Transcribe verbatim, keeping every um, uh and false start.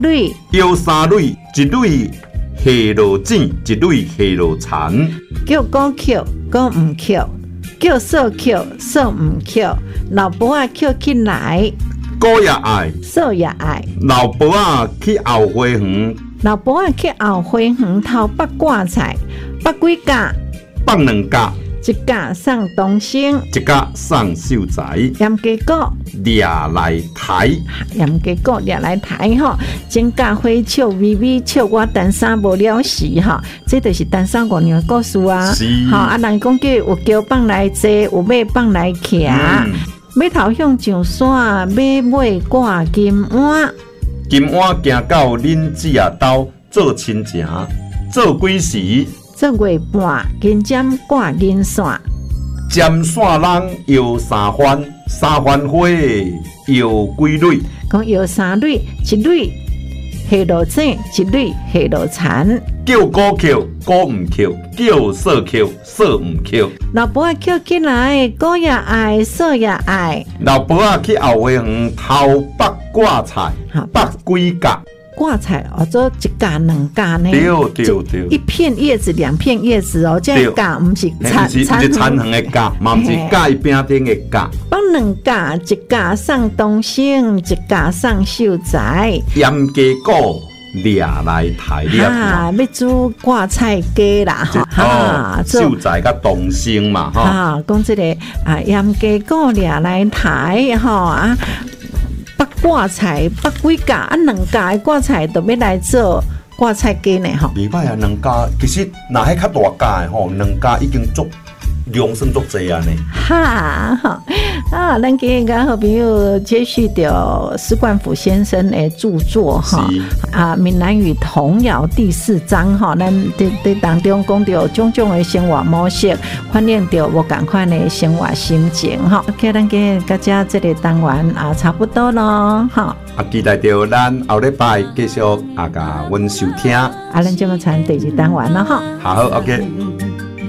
蕊摇三蕊，一蕊下落剪，一蕊下落残。 叫鼓扣，鼓唔扣，叫扫扣，扫唔扣。老婆啊扣起来， 鼓也爱， 扫也爱。 老婆啊去后花园， 老婆啊去后花园头拔挂菜，拔几架， 放两架， 一架送东升， 一架送秀才。 盐鸡果掠来抬， 盐鸡果掠来抬吼，真甲花笑微微笑我单衫无了时吼，这就是单衫姑娘的故事啊。吼啊，人讲叫有桥放来坐，有马放来骑。嗯马头向上山，马尾挂金碗。 金碗行到恁姊仔兜做亲情，做几时？ 做月半，金针挂银线。 尖线人摇三番，三番花摇几蕊？ 讲摇三蕊，一蕊下落井，一蕊下落田。 叫鼓扣，鼓唔扣；叫扫扣，扫唔扣。 老婆啊扣起来，鼓也爱，扫也爱。 老婆啊去后花园头拔挂菜，拔几架？ 挂菜哦，做一架两架呢？ 对对对， 一片叶子，两片叶子哦，这样架唔是残，不是残横的架，嘛唔是架一边顶的架。 放两架，一架送东升，一架送秀才。 盐鸡果掠来抬了， 哈，要煮挂菜鸡啦，哈， 秀才甲东升嘛， 哈，讲这个啊，盐鸡果掠来抬，哈啊。拔挂菜，拔几架啊？两架的挂菜都要来做挂菜鸡呢吼。 袂歹啊，两架其实那迄较大架的吼，两架已经足量算足济啊呢。 哈哈啊！咱今日甲好朋友接续着施冠甫先生的著作哈啊，闽南语童谣第四章哈，咱伫伫当中讲着种种的生活模式，反映着无共款的生活心情哈。OK， 咱今日甲遮这个单元啊，差不多咯哈。 啊，期待着咱后礼拜继续啊，甲阮收听。 啊，咱节目传第二单元了哈。 好 ，OK。